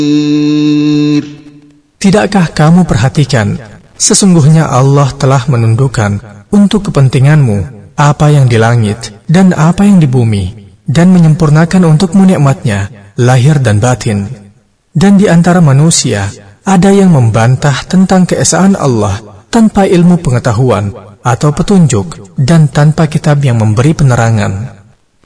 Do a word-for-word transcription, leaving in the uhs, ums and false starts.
Tidakkah kamu perhatikan, sesungguhnya Allah telah menundukkan untuk kepentinganmu apa yang di langit dan apa yang di bumi, dan menyempurnakan untukmu nikmatnya, lahir dan batin. Dan di antara manusia, ada yang membantah tentang keesaan Allah tanpa ilmu pengetahuan atau petunjuk, dan tanpa kitab yang memberi penerangan.